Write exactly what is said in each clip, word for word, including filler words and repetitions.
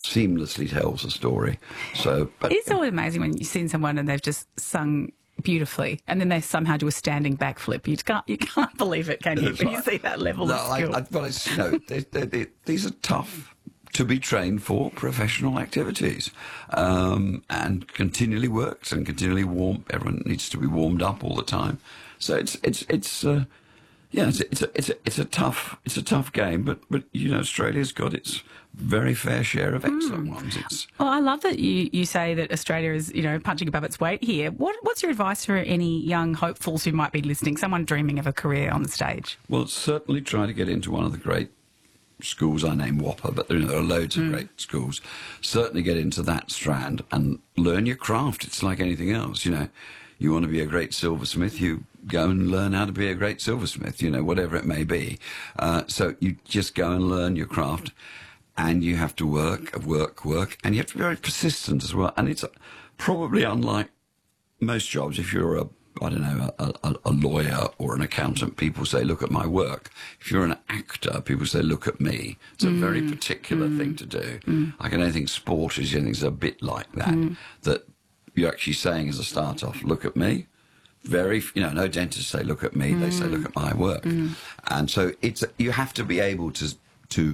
seamlessly tells a story. So, but, it's always amazing when you've seen someone and they've just sung beautifully, and then they somehow do a standing backflip. You can't, you can't believe it, can you? When you see that level no, of skill. I, I, well, it's, you know, they, they, they, these are tough to be trained for professional activities, um, and continually works and continually warm. Everyone needs to be warmed up all the time. So it's it's it's uh, yeah, it's it's a, it's a it's a tough it's a tough game. But but you know, Australia's got its very fair share of excellent mm. ones. It's well, I love that you, you say that Australia is, you know, punching above its weight here. What what's your advice for any young hopefuls who might be listening, someone dreaming of a career on the stage? Well, certainly try to get into one of the great schools. I name Whopper, but there are loads of mm. great schools. Certainly get into that strand and learn your craft. It's like anything else, you know. You want to be a great silversmith, you go and learn how to be a great silversmith, you know, whatever it may be. Uh, so you just go and learn your craft, and you have to work, work, work, and you have to be very persistent as well. And it's probably unlike most jobs. If you're a I don't know, a, a, a lawyer or an accountant, people say, look at my work. If you're an actor, people say, look at me. It's a mm. very particular mm. thing to do. Mm. Like, I don't think sport is anything a bit like that, mm. that you're actually saying as a start-off, look at me. Very, you know, no dentists say, look at me. Mm. They say, look at my work. Mm. And so it's you have to be able to, to,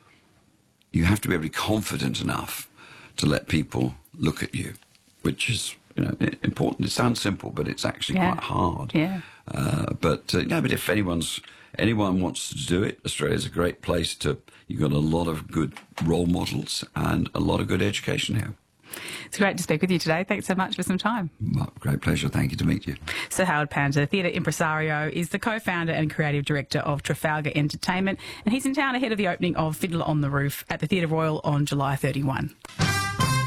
you have to be able to be confident enough to let people look at you, which is, you know, important. It sounds simple, but it's actually yeah. quite hard. Yeah. Uh, but uh, no, but if anyone's anyone wants to do it, Australia's a great place to. You've got a lot of good role models and a lot of good education here. It's great to speak with you today. Thanks so much for some time. Well, great pleasure. Thank you to meet you. Sir Howard Panter, theatre impresario, is the co-founder and creative director of Trafalgar Entertainment, and he's in town ahead of the opening of Fiddler on the Roof at the Theatre Royal on July thirty-first.